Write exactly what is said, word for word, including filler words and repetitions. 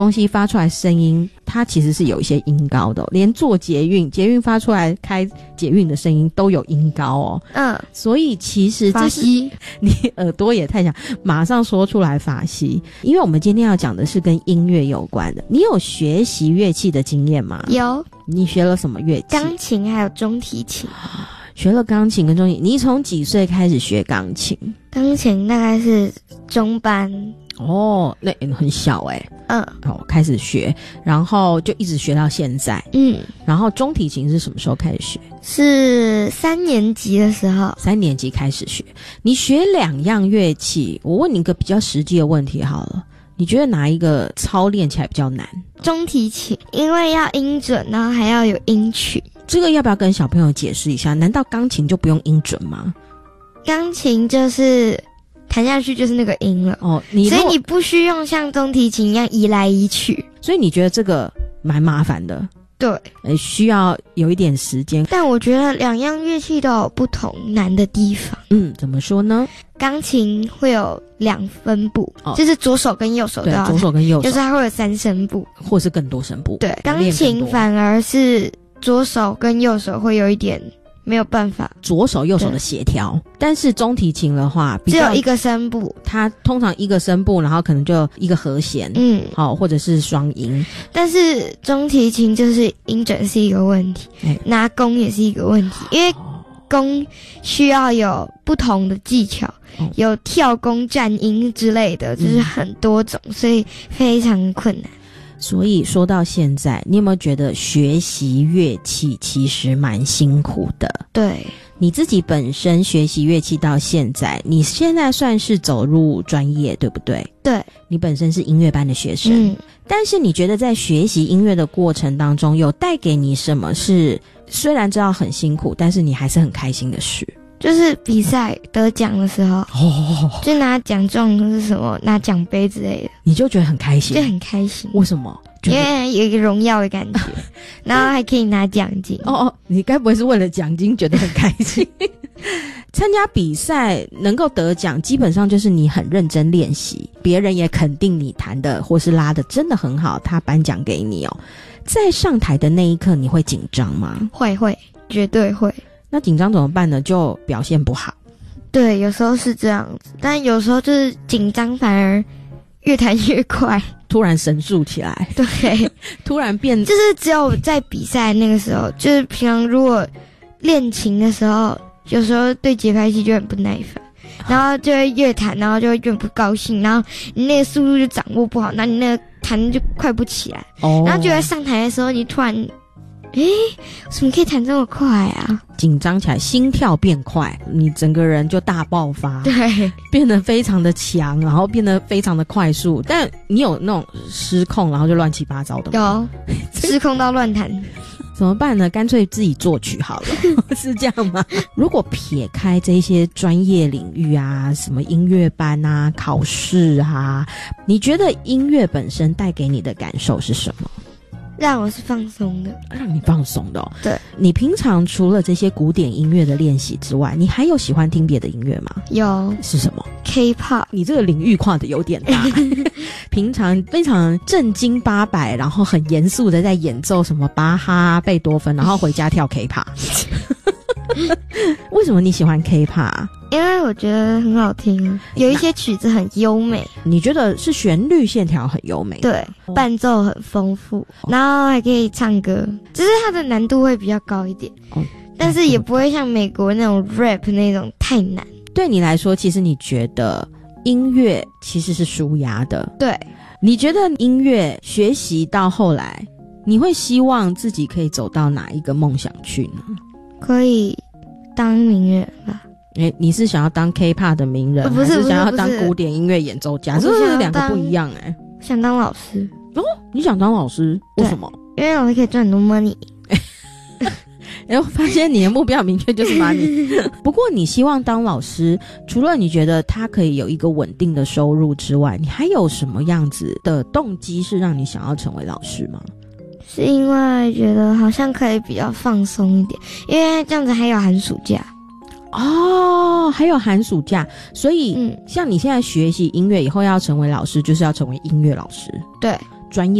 东西发出来声音，它其实是有一些音高的、哦、连坐捷运捷运发出来开捷运的声音都有音高哦。 嗯， 所以其实这是你耳朵也太小，马上说出来法西。因为我们今天要讲的是跟音乐有关的，你有学习乐器的经验吗？ 有。 你学了什么乐器？ 钢琴还有中提琴。 学了钢琴跟中提，你从几岁开始学钢琴？ 钢琴大概是中班。 哦，那很小欸。 嗯， 哦，开始学，然后就一直学到现在。 嗯， 然后中提琴是什么时候开始学？ 是三年级的时候。 三年级开始学。你学两样乐器，我问你一个比较实际的问题好了，你觉得哪一个操练起来比较难？ 中提琴，因为要音准，然后还要有音曲。 这个要不要跟小朋友解释一下？难道钢琴就不用音准吗？ 钢琴就是弹下去就是那个音了哦，你所以你不需要像中提琴一样移来移去。 所以你觉得这个蛮麻烦的？ 对， 呃，需要有一点时间。 但我觉得两样乐器都有不同难的地方。 嗯，怎么说呢？ 钢琴会有两分部、哦、就是左手跟右手都要弹， 对，左手跟右手， 就是它会有三声部， 或是更多声部。 对，钢琴反而是左手跟右手会有一点没有办法左手右手的协调，但是中提琴的话比较只有一个声部， 它通常一个声部，然后可能就一个和弦，嗯，好、哦，或者是双音。 但是中提琴就是音准是一个问题，欸、拿弓也是一个问题，因为弓需要有不同的技巧，哦、有跳弓站音之类的，就是很多种，嗯、所以非常困难。 所以说到现在，你有没有觉得学习乐器其实蛮辛苦的？对，你自己本身学习乐器到现在，你现在算是走入专业，对不对？ 对， 你本身是音乐班的学生，嗯，但是你觉得在学习音乐的过程当中，有带给你什么是虽然知道很辛苦，但是你还是很开心的事？ 就是比赛得奖的时候，哦，就拿奖状或是什么拿奖杯之类的， 你就觉得很开心， 就很开心。 为什么？ 因为有一个荣耀的感觉，然后还可以拿奖金。 哦哦，你该不会是为了奖金觉得很开心？参加比赛能够得奖，基本上就是你很认真练习，别人也肯定你弹的或是拉的真的很好，他颁奖给你哦。在上台的那一刻，你会紧张吗？ 会会，绝对会。 那紧张怎么办呢？就表现不好。 对，有时候是这样子，但有时候就是紧张反而越弹越快， 突然神速起来。 对， 突然变， 就是只有在比赛那个时候，就是平常如果练琴的时候，有时候对节拍器就很不耐烦，然后就会越弹，然后就会越不高兴，然后你那个速度就掌握不好，那你那个弹就快不起来。哦，然后就在上台的时候，你突然。诶，怎么可以弹这么快啊？ 紧张起来，心跳变快，你整个人就大爆发， 对， 变得非常的强，然后变得非常的快速。但你有那种失控，然后就乱七八糟的吗？ 有，失控到乱弹。 怎么办呢？干脆自己作曲好了，是这样吗？如果撇开这些专业领域啊，什么音乐班啊、考试啊，你觉得音乐本身带给你的感受是什么？ 让我是放松的， 让你放松的哦。 对， 你平常除了这些古典音乐的练习之外，你还有喜欢听别的音乐吗？ 有。 是什么？ K-pop。 你这个领域跨的有点大。平常非常正经八百，然后很严肃的在演奏什么巴哈、贝多芬，然后回家跳 K-pop。 为什么你喜欢 K-pop？ 因为我觉得很好听，有一些曲子很优美。 你觉得是旋律线条很优美？ 对，伴奏很丰富，然后还可以唱歌，只是它的难度会比较高一点，哦，但是也不会像美国那种 rap 那种太难。 对你来说，其实你觉得音乐其实是抒压的。对，你觉得音乐学习到后来，你会希望自己可以走到哪一个梦想去呢？ 可以当名人吧。 欸，你是想要当 K-pop 的名人， 不是， 还是想要当古典音乐演奏家？这是两个不一样欸。 想当老师。 哦，你想当老师？为什么？ 因为老师可以赚很多 money。 哎，我发现你的目标明确就是 money。不过你希望当老师，除了你觉得他可以有一个稳定的收入之外，你还有什么样子的动机是让你想要成为老师吗？ 是因为觉得好像可以比较放松一点，因为这样子还有寒暑假。 哦，还有寒暑假，所以、嗯、像你现在学习音乐以后要成为老师，就是要成为音乐老师。 对， 专业